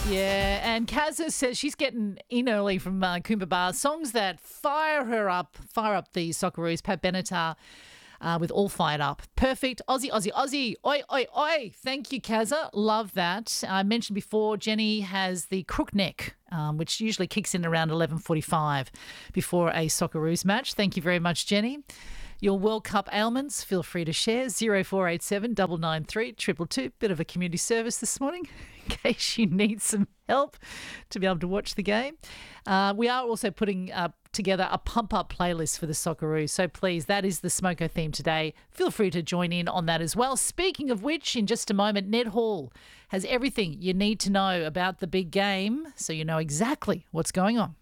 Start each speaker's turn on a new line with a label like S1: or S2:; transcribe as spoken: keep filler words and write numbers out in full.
S1: Yeah, and Kazza says she's getting in early from uh, Coomba Bar. Songs that fire her up, fire up the Socceroos. Pat Benatar uh, with All Fired Up. Perfect. Aussie, Aussie, Aussie. Oi, oi, oi. Thank you, Kazza. Love that. I mentioned before, Jenny has the crook neck, um, which usually kicks in around eleven forty-five before a Socceroos match. Thank you very much, Jenny. Your World Cup ailments, feel free to share. zero four eight seven nine nine three two two two. Bit of a community service this morning in case you need some help to be able to watch the game. Uh, we are also putting uh, together a pump-up playlist for the Socceroos. So please, that is the Smoko theme today. Feel free to join in on that as well. Speaking of which, in just a moment, Ned Hall has everything you need to know about the big game so you know exactly what's going on.